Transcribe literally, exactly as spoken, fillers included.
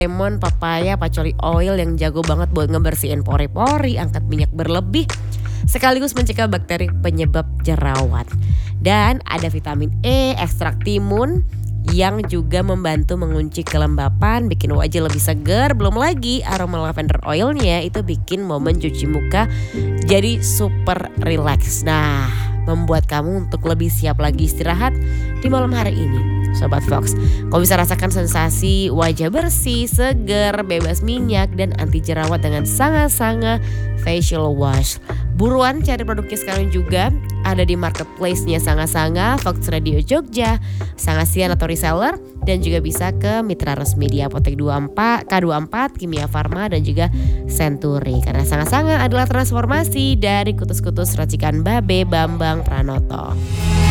lemon, papaya, pacoli oil yang jago banget buat ngebersihin pori-pori, angkat minyak berlebih, sekaligus mencegah bakteri penyebab jerawat. Dan ada vitamin E, ekstrak timun yang juga membantu mengunci kelembapan, bikin wajah lebih segar. Belum lagi aroma lavender oilnya itu bikin momen cuci muka jadi super relax. Nah, membuat kamu untuk lebih siap lagi istirahat di malam hari ini. Sobat Fox, kau bisa rasakan sensasi wajah bersih, segar, bebas minyak, dan anti jerawat dengan Sanga-Sanga Facial Wash. Buruan cari produknya sekarang juga, ada di marketplace-nya Sanga-Sanga, Fox Radio Jogja, Sangasian atau reseller, dan juga bisa ke mitra resmi di Apotek dua puluh empat, K dua puluh empat, Kimia Farma, dan juga Century. Karena Sanga-Sanga adalah transformasi dari kutus-kutus racikan Babe Bambang Pranoto.